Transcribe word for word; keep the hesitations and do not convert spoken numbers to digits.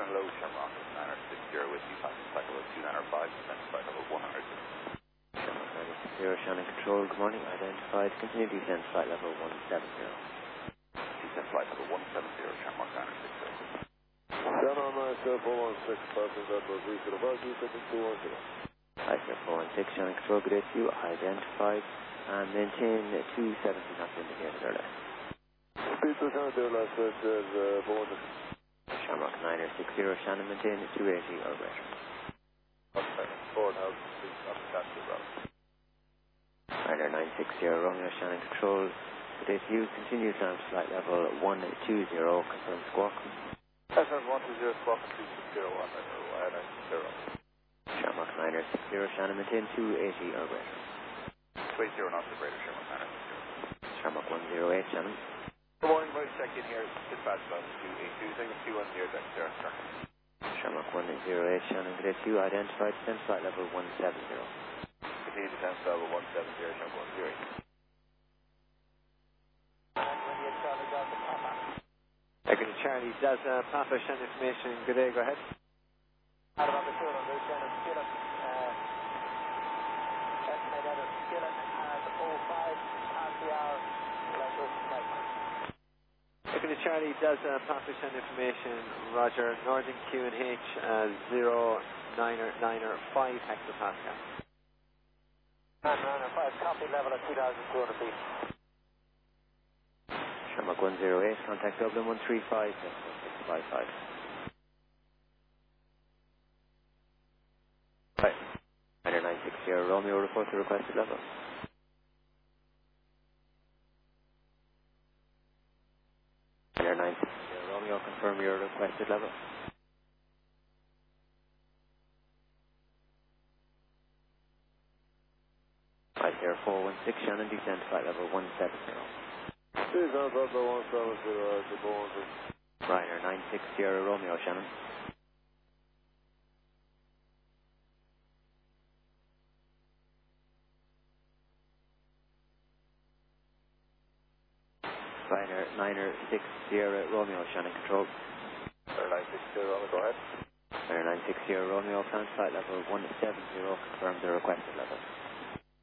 hello, Shamrock nine six zero with you, passing flight level two nine five, descent flight level one hundred. Shamrock nine six zero, Shannon Control, good morning, identified, continue descent flight level one seven zero. Descent flight level one seven zero, Shamrock nine six zero. Shannon nine four one six, passing that was three zero five, descending two one zero. Hi, sir, four one six, Shannon Control, good day to you, identified, and maintain two seventy knots indicated or less. Speed to Shannon there last set says uh, four one six. Shamrock nine six zero, Shannon, maintain two eighty or greater. Forward house, please stop the taxi route. Ryder nine six zero, Romeo, Shannon Control, good day to you, continue down to flight level one two zero, confirm squawk. S M one two zero, squawk two six zero one, nine six zero. Shamrock nine six zero, Shannon, maintain two eighty or greater. two eighty knots or greater, Shamrock nine six zero. Shamrock one zero eight, Shannon. Good morning, voice check in here, dispatch bus two eight two, segment two one zero, Dex zero, sir. Shamrock one zero eight, Shannon, good day to you, identified, descent flight level one seven zero. Continue descent level one seven zero, Shamrock one zero eight. Echo to Charlie, Delta, Papa, Shannon information, good day, go ahead. Adam on the two hundred, Shannon, Skillet, uh, estimate out of Skillet at oh five, past the hour, leisure, flight. Echo to Charlie, Delta, Papa, Shannon information, Roger, Northern Q and H, uh, zero niner niner five hectopascal. nine nine five, copy level at two thousand two hundred feet. Shamrock one zero eight, contact Dublin one three five, six five five. Right. Ryder nine six zero, Romeo, report the requested level. Ryder nine six zero, Romeo, confirm your requested level. five zero four one six, Shannon, descent flight level one seven zero. Speed down to one seven zero, four one six. Ryder nine six zero, Romeo, Shannon. Ryder nine six zero, Romeo, Shannon Control. Ryder nine six zero, go ahead. Ryder nine six zero, Romeo, plan flight level one seven zero, confirm the requested level.